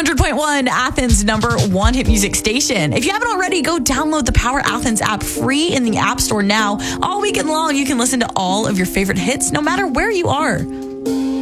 100.1, Athens' number one hit music station. If you haven't already, go download the Power Athens app free in the App Store now. All weekend long, you can listen to all of your favorite hits, no matter where you are.